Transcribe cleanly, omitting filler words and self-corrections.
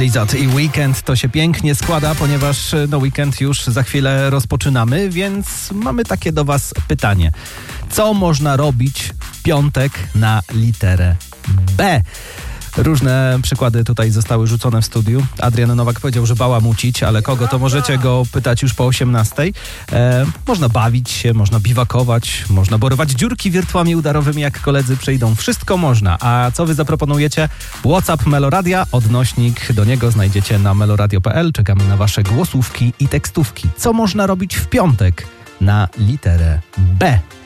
Lizard i Weekend to się pięknie składa, ponieważ weekend już za chwilę rozpoczynamy, więc mamy takie do Was pytanie. Co można robić w piątek na literę B? Różne przykłady tutaj zostały rzucone w studiu. Adrian Nowak powiedział, że bałamucić, ale kogo to możecie go pytać już po 18:00. Można bawić się, można biwakować, można borywać dziurki wirtuami udarowymi, jak koledzy przyjdą. Wszystko można. A co wy zaproponujecie? WhatsApp Meloradia, odnośnik do niego znajdziecie na meloradio.pl. Czekamy na wasze głosówki i tekstówki. Co można robić w piątek na literę B?